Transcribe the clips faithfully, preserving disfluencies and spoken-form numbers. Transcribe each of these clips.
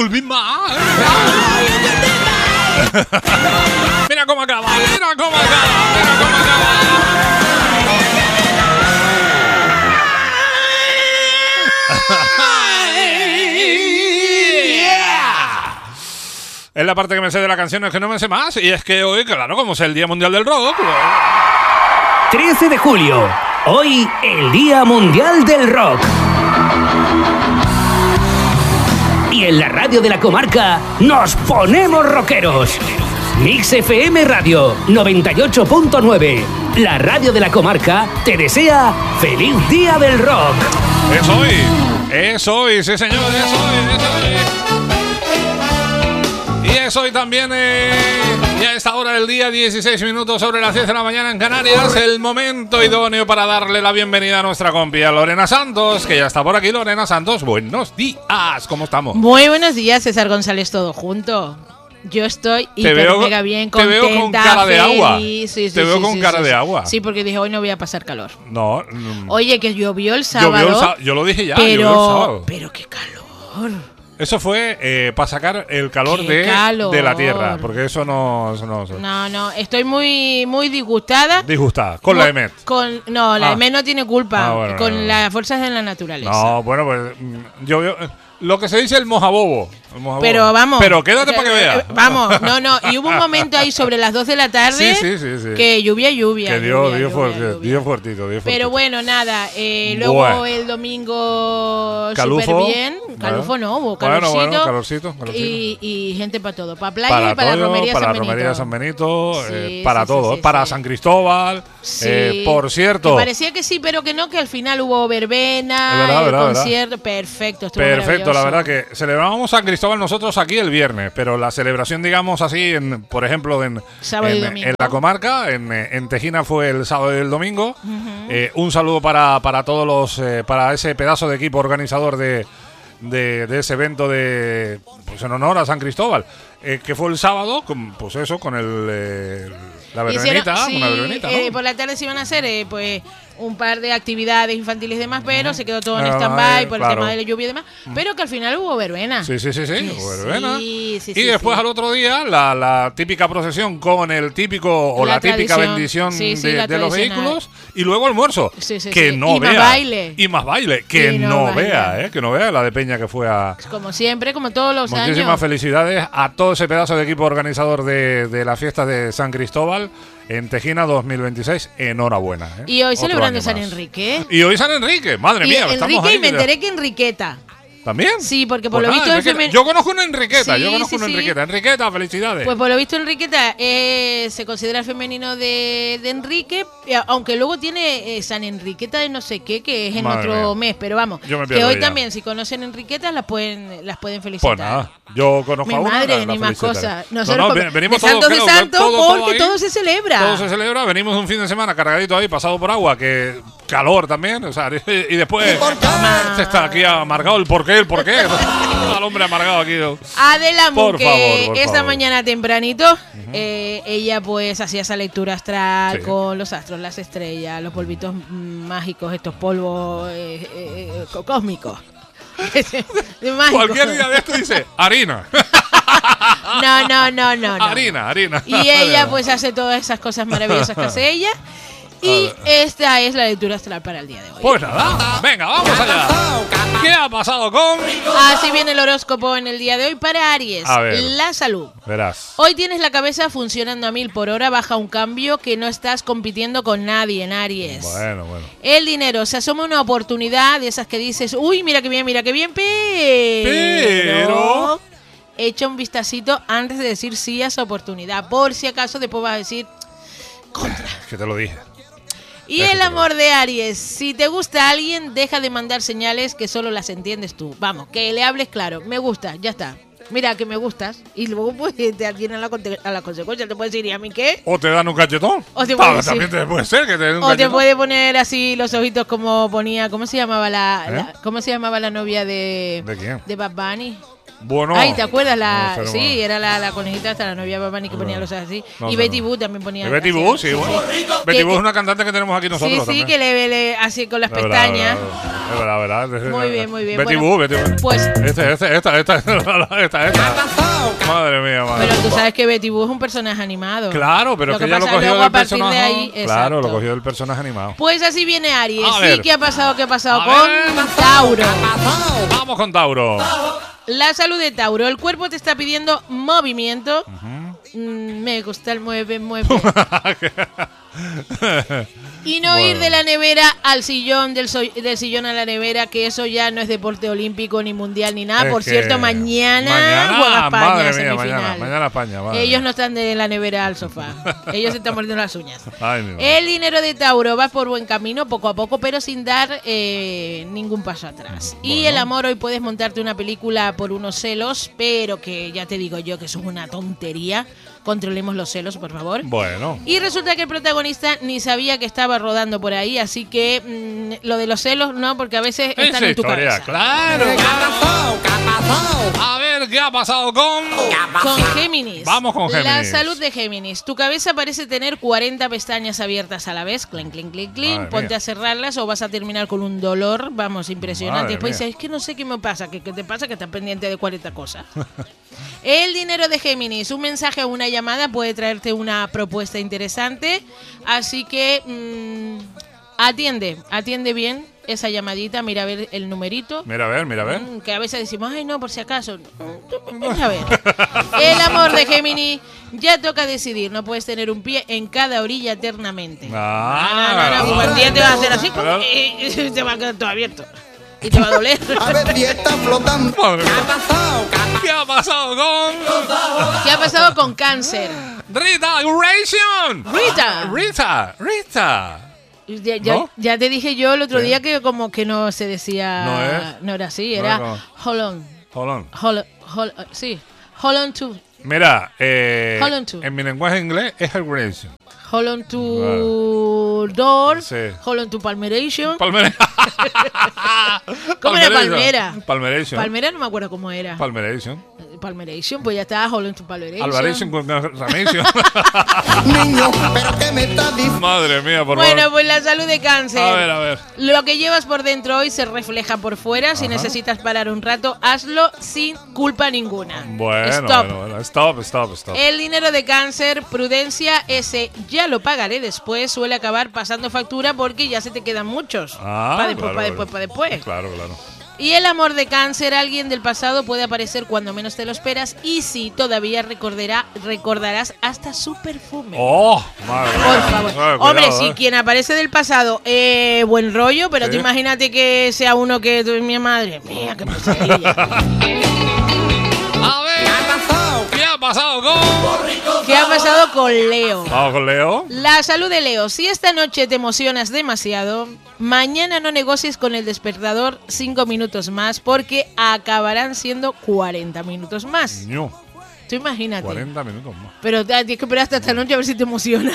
Could be mine. Mira cómo acaba, mira cómo acaba, mira cómo acaba. Es la parte que me sé de la canción, es que no me sé más. Y es que hoy, claro, como es el Día Mundial del Rock. trece de julio. Hoy, el Día Mundial del Rock. Y en la radio de la comarca, nos ponemos rockeros. Mix F M Radio noventa y ocho punto nueve. La radio de la comarca te desea ¡Feliz Día del Rock! Es hoy, es hoy, sí señor, es hoy, es hoy. Y es hoy también, eh, ya a esta hora del día, dieciséis minutos sobre las diez de la mañana en Canarias, el momento idóneo para darle la bienvenida a nuestra compi, a Lorena Santos, que ya está por aquí. Lorena Santos, buenos días, ¿cómo estamos? Muy buenos días, César González, todo junto. Yo estoy hiper veo, mega bien, contenta, te veo con cara de feliz. agua. Sí, sí, te veo sí, con sí, cara sí, de sí. agua. Sí, porque dije, hoy no voy a pasar calor. No. Mm, Oye, que llovió el sábado. llovió el sábado. Yo lo dije ya, pero, llovió el sábado. Pero qué calor. Eso fue eh, para sacar el calor de, calor de la tierra, porque eso no... Eso no, eso. No, no, estoy muy muy disgustada. Disgustada, con la E M E T. Con, no, la Ah. E M E T no tiene culpa, Ah, bueno, con no, no. las fuerzas de la naturaleza. No, bueno, pues mm, yo veo... Lo que se dice el mojabobo. El mojabobo. Pero vamos. Pero quédate para que veas. Vamos, no, no. Y hubo un momento ahí sobre las dos de la tarde. Sí, sí, sí, sí. Que lluvia, lluvia. Que dio, lluvia, dio, lluvia, fuerte, lluvia. dio fuertito, dio fuertito. Pero bueno, nada. Eh, luego Bueno. el domingo Calufo. súper bien. Calufo Bueno. no, hubo Bueno, calorcito. bueno, calorcito, calorcito. Y, y gente para todo. Para playa Para y para todo, la romería para San la Benito. romería San Benito, Sí, eh, sí, para sí, todo, sí, para sí. San Cristóbal. Sí. Eh, por cierto, Que parecía que sí, pero que no, que al final hubo verbena, Es verdad, el verdad, concierto. Perfecto, estuvo perfecto, la maravilloso. verdad que celebrábamos San Cristóbal nosotros aquí el viernes, pero la celebración, digamos así, en, por ejemplo, en, Sábado y en, domingo. en la comarca, en, en Tejina fue el sábado y el domingo. Eh, un saludo para, para todos los, eh, para ese pedazo de equipo organizador de, de, de ese evento de, pues en honor a San Cristóbal, eh, que fue el sábado, con, pues eso, con el, eh, la verbenita, Hicieron- sí, una verbenita, ¿no? eh, por la tarde se iban a hacer eh, pues un par de actividades infantiles y demás, pero se quedó todo en Ah, stand-by eh, por claro. el tema de la lluvia y demás, pero que al final hubo verbena. Sí, sí, sí, sí, Que verbena. sí, sí, y sí, después sí. al otro día la, la típica procesión con el típico o la, La típica tradición. bendición Sí, sí, de, la de los tradicional. vehículos y luego almuerzo. Sí, sí, que sí. no Y más vea. baile. Y más baile. Que Y no, no baile. vea, ¿eh? Que no vea la de Peña que fue a... Como siempre, como todos los Muchísimas años. felicidades a todo ese pedazo de equipo organizador de, de la fiesta de San Cristóbal en Tejina dos mil veintiséis. Enhorabuena. ¿eh? Y hoy Otro celebrando año San más. Enrique. Y hoy San Enrique, madre Y mía. estamos Enrique, ahí y me que- enteré que Enriqueta. ¿También? Sí, porque por Pues lo nada, visto es Enriqueta. femen- Yo conozco una Enriqueta, Sí, yo conozco sí, una sí. Enriqueta. Enriqueta, felicidades. Pues por lo visto Enriqueta eh, se considera el femenino de, de Enrique, eh, aunque luego tiene eh, San Enriqueta de no sé qué, que es en Madre otro mía. mes, pero vamos, Yo me que pierdo hoy ya. también, si conocen Enriquetas, las pueden, las pueden felicitar. Pues nada, yo conozco Mi a una. madre, la- la ni más felicitaré. cosas. No, Nosotros no, como- ven- venimos de santos todos, de creo, santos, todo- todo porque ahí. todo se celebra. Todo se celebra, venimos un fin de semana cargadito ahí, pasado por agua, que calor también, o sea, y después se está aquí amargado el porqué, el porqué. Al hombre amargado aquí. Adelante, Por que favor, por esta favor. mañana tempranito eh, ella pues hacía esa lectura astral Sí. con los astros, las estrellas, los polvitos mm, mágicos, estos polvos eh, eh, eh, co- cósmicos. Mágicos. Cualquier día de esto dice harina. No, no, no, no, no. Harina, harina. Y ella pues hace todas esas cosas maravillosas que hace ella. Y esta es la lectura astral para el día de hoy. Pues nada, venga, vamos allá. ¿Qué ha pasado con...? Así viene el horóscopo en el día de hoy para Aries. A ver. La salud. Verás. Hoy tienes la cabeza funcionando a mil por hora, baja un cambio que no estás compitiendo con nadie en Aries. Bueno, bueno. El dinero, se asoma una oportunidad de esas que dices, uy, mira qué bien, mira qué bien, pero... Pero- Echa un vistacito antes de decir sí a esa oportunidad, por si acaso después vas a decir contra. Que te lo dije. Y Déjate el amor de Aries, si te gusta alguien, deja de mandar señales que solo las entiendes tú. Vamos, que le hables claro, me gusta, ya está. Mira que me gustas y luego pues te atienen a la, conte- a la consecuencia. Te puedes decir, ¿y a mí qué? O te dan un cachetón. O te puede Ah, decir- también te puede ser que te den un O te cachetón. puede poner así los ojitos como ponía, ¿cómo se llamaba la, ¿Eh? la- cómo se llamaba la novia de ¿De quién? de Bad Bunny? Bueno. Ay, ¿te acuerdas? La, No, sí, bueno. era la, la conejita hasta la novia Babani que ponía los así. No y sé, Betty no. Boo también ponía. ¿Y Betty así. Boo? Sí, bueno. Betty Que- Boo es una cantante que tenemos aquí Sí, nosotros sí, también. que le, le así con las Es verdad, pestañas. Es verdad, es verdad, es verdad. Muy bien, muy bien. Betty Bueno, Boo, Betty Boo. pues- Este, este, esta, esta, esta, esta, esta. Madre mía, madre. Pero tú sabes que Betty Boo es un personaje animado. Claro, pero Lo que que ella lo pasa cogió luego del a partir de personaje. ahí, Claro, exacto. lo cogió del personaje animado. Pues así viene Aries. A Sí, ver. ¿qué ha pasado? ¿Qué ha pasado A con ver. Tauro? Vamos con Tauro. La salud de Tauro. El cuerpo te está pidiendo movimiento. Mm, me gusta el mueve, mueve. Y no Bueno. ir de la nevera al sillón, del, so- del sillón a la nevera, que eso ya no es deporte olímpico, ni mundial, ni nada. Es Por que cierto, mañana, mañana, juega España, madre mía, semifinal. mañana, mañana España, madre Ellos mía. no están de la nevera al sofá. Ellos se están mordiendo las uñas. Ay, mi madre. El dinero de Tauro va por buen camino, poco a poco, pero sin dar eh, ningún paso atrás. Y Bueno. el amor, hoy puedes montarte una película por unos celos, pero que ya te digo yo que eso es una tontería. Controlemos los celos, por favor. Bueno. Y resulta que el protagonista ni sabía que estaba rodando por ahí, así que mm, lo de los celos no, porque a veces están Esa en tu historia, cabeza. claro. A ver, ¿qué ha pasado con...? Con Géminis. Vamos con La Géminis. salud de Géminis. Tu cabeza parece tener cuarenta pestañas abiertas a la vez. Clink, clink, clink, clink. Madre Ponte mía. a cerrarlas o vas a terminar con un dolor, vamos, impresionante. Madre Después mía. dices, es que no sé qué me pasa. ¿Qué, qué te pasa? Que estás pendiente de cuarenta cosas. El dinero de Géminis. Un mensaje o una llamada puede traerte una propuesta interesante. Así que mm, atiende, atiende bien esa llamadita. Mira a ver el numerito. Mira a ver, mira a ver. Mm, Que a veces decimos, ay no, por si acaso. Mm, Vamos a ver. El amor de Géminis, ya toca decidir. No puedes tener un pie en cada orilla eternamente. Ah, no, no, no, porque el día te va a hacer así Claro. y, y te va a quedar todo abierto. Y te va a doler. A ver si está flotando. Madre mía. ¿Qué ha pasado con...? ¿Qué ha pasado con Cáncer? Rita Ration. Rita. Rita, Rita. Ya, ya- ¿No? ya te dije yo el otro Sí. día que como que no se decía... No es. no era así, No era... es como- Hold on. Hold on. Hold, hold, sí. Hold on to... Mira, eh, Hold on to. en mi lenguaje inglés es Ration. Hold on to door. Sí. Hold on to palmeration. Palmera. ¿Cómo era palmera? Palmeration. Palmera no me acuerdo cómo era. Palmeration. Palmeration, pues ya está. Hold on to palmeration. Alvaration con Ramation. Niño, pero que me está diciendo. Madre mía, por Bueno, favor. pues la salud de Cáncer. A ver, a ver. Lo que llevas por dentro hoy se refleja por fuera. Si Ajá. necesitas parar un rato, hazlo sin culpa ninguna. Bueno, Stop. bueno, bueno. Stop, stop, stop. El dinero de Cáncer, prudencia, ese ya lo pagaré después, suele acabar pasando factura porque ya se te quedan muchos. Ah, para después, claro, para después, claro. para después. Claro, claro. Y el amor de Cáncer, alguien del pasado puede aparecer cuando menos te lo esperas y sí, todavía recordará, recordarás hasta su perfume. Oh, madre mía. Por favor. Eh, cuidado, Hombre, eh. si quien aparece del pasado, eh, buen rollo, pero Sí. tú imagínate que sea uno que tu- mi madre mía, qué pesadilla. A ver. ¿Qué ha pasado con...? ¿Qué ha pasado con Leo? Vamos con Leo. La salud de Leo. Si esta noche te emocionas demasiado, mañana no negocies con el despertador cinco minutos más porque acabarán siendo cuarenta minutos más. Ñu, Tú imagínate. cuarenta minutos más. Pero te- tienes que esperar hasta esta noche a ver si te emociona.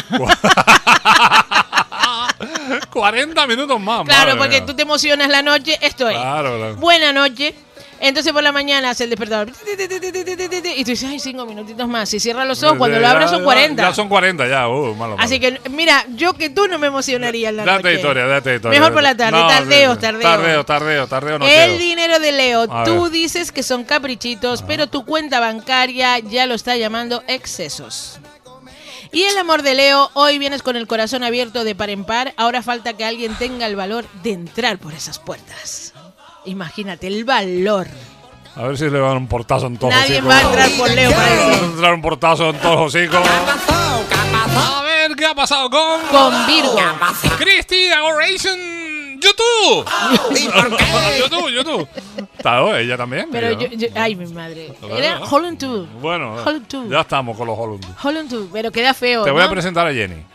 cuarenta minutos más. Claro, madre porque mía. tú te emocionas la noche, esto es. Claro, claro. Buena noche. Entonces por la mañana hace el despertador. Y tú dices, ay, cinco minutitos más. Si cierras los ojos, cuando lo Ya- abres son ya- cuarenta. Ya son cuarenta, ya. Uh, malo, malo. Así que, mira, yo que tú no me emocionaría en la Date noche. historia, date historia. Mejor por la tarde, No, tardeo, sí, tardeo. Tardeo, tardeo, tardeo. No El quiero. dinero de Leo, A tú ver. dices que son caprichitos, pero tu cuenta bancaria ya lo está llamando excesos. Y el amor de Leo, hoy vienes con el corazón abierto de par en par, ahora falta que alguien tenga el valor de entrar por esas puertas. Imagínate, el valor. A ver si le van un portazo en todos los Nadie hocicos. va a entrar por Leo para Va a eso. entrar un portazo en todos los hocicos. A ver, ¿qué ha pasado con...? Con Virgo. Cristi Adoration YouTube. YouTube, YouTube. Está, ella también. Pero ella, yo, ¿no? yo- ay, mi madre. Bueno. Era Holland two. Bueno, Holland two. ya estamos con los Holland. Holland two, pero queda feo. Te voy a ¿no? presentar a Jenny.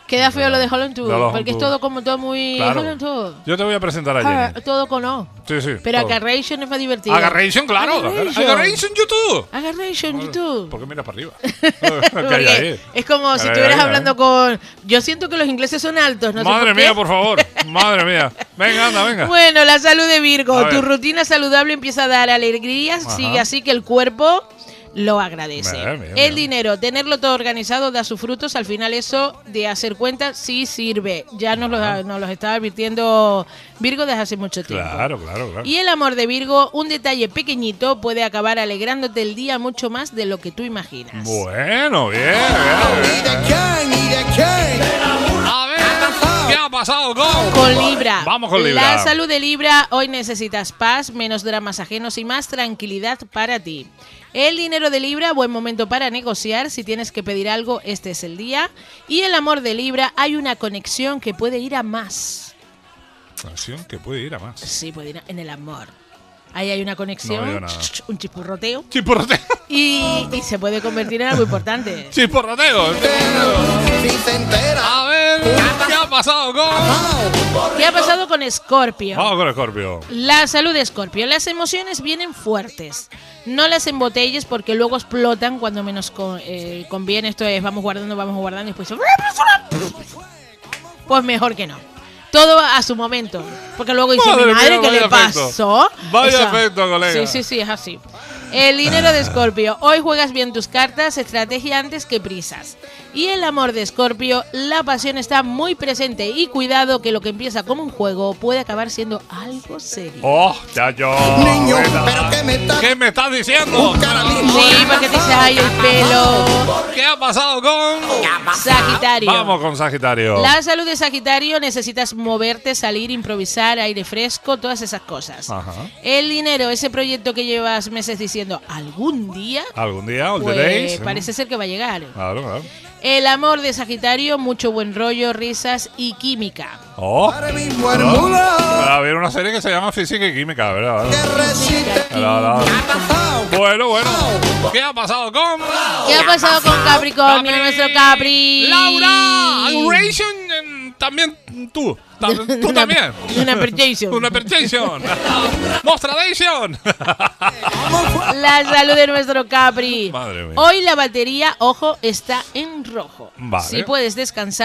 Queda feo lo de Holland Tour, De Holland porque es Tour. todo como todo muy... Claro. Holland Tour. Yo te voy a presentar a Ah, Jenny. todo con O. Sí, sí. Pero todo. Agarration es más divertido. Agarration, claro. Agarration. Agarration YouTube. Agarration, YouTube. ¿Por qué miras para arriba? ¿Qué hay Porque ahí? es como si Ahí, estuvieras ahí, ahí. hablando con... Yo siento que los ingleses son altos, no sé Madre por qué. mía, por favor. Madre mía. Venga, anda, venga. Bueno, la salud de Virgo. A ver. Tu rutina saludable empieza a dar alegrías. Ajá. Sigue así que el cuerpo lo agradece. Bien, bien, el bien. dinero, tenerlo todo organizado da sus frutos. Al final eso de hacer cuentas sí sirve. Ya nos los, nos los estaba advirtiendo Virgo desde hace mucho tiempo. Claro, claro, claro. Y el amor de Virgo, un detalle pequeñito puede acabar alegrándote el día mucho más de lo que tú imaginas. Bueno, bien, ¿Y bien, de bien. quién? ¿Y de quién? A ver, ¿qué ha pasado con? Con Libra. Vamos con Libra. La salud de Libra, hoy necesitas paz, menos dramas ajenos y más tranquilidad para ti. El dinero de Libra, buen momento para negociar. Si tienes que pedir algo, este es el día. Y el amor de Libra, hay una conexión que puede ir a más. Acción que puede ir a más. Sí, puede ir a- en el amor. Ahí hay una conexión, No veo nada. un chispurroteo. Chisporroteo. Y, y se puede convertir en algo importante. Chisporroteo. Si se entera. A ver, ¿qué ha pasado con? ¿Qué ha pasado con Escorpio? Vamos con Scorpio. La salud de Escorpio. Las emociones vienen fuertes. No las embotelles porque luego explotan cuando menos con- eh, conviene. Esto es, vamos guardando, vamos guardando y después... Pues mejor que no. Todo a su momento. Porque luego dice, Madre mi madre, mía, ¿qué le vaya efecto. pasó? Vaya efecto, colega. Sí, sí, sí, es así. El dinero de Escorpio. Hoy juegas bien tus cartas, estrategia antes que prisas. Y el amor de Escorpio, la pasión está muy presente. Y cuidado que lo que empieza como un juego puede acabar siendo algo serio. Oh, ya yo. Niño, Venga. ¿pero qué me está- ¿Qué me estás diciendo? Un canalismo. Sí, porque te dices, ay, el pelo. ¿Qué ha pasado con? Sagitario. Vamos con Sagitario. La salud de Sagitario, necesitas moverte, salir, improvisar, aire fresco, todas esas cosas. Ajá. El dinero, ese proyecto que llevas meses diciendo, algún día, ¿Algún día? ¿All the pues days? parece ser que va a llegar. Claro, claro. El amor de Sagitario, mucho buen rollo, risas y química. Oh. Ahora mismo el mulo Para ver una serie que se llama Física y Química, ¿verdad? que resiste. La, la. Au. Bueno, bueno. ¿Qué ha pasado con? ¿Qué ha pasado con Capricornio, Capri. nuestro Capri? Laura. Ration. em, También tú. Ta- Tú Una- también. Una purchasing. Una purchasing. Mostradation. La salud de nuestro Capri. Madre mía. Hoy la batería, ojo, está en rojo. Vale. Si puedes descansar.